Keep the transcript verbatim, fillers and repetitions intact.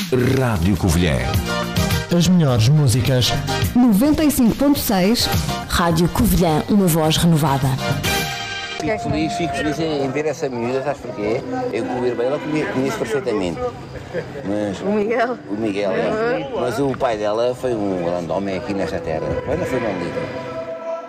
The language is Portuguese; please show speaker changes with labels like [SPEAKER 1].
[SPEAKER 1] Rádio Covilhã.
[SPEAKER 2] As melhores músicas.
[SPEAKER 3] noventa e cinco ponto seis.
[SPEAKER 4] Rádio Covilhã, uma voz renovada.
[SPEAKER 5] Fico feliz, fico feliz em ver essa miúda, sabes porquê? Eu com o irmão, ela conheço perfeitamente. Mas,
[SPEAKER 6] o Miguel?
[SPEAKER 5] O Miguel, é. Mas o pai dela foi um grande homem aqui nesta terra. Ela foi uma líder.